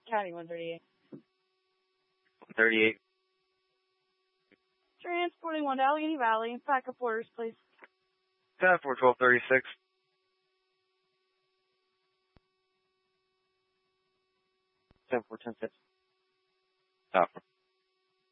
County 138. 138. Transporting 1 to Allegheny Valley. Backup orders, please. 10 for 1236. 10 for 10 6. Copy.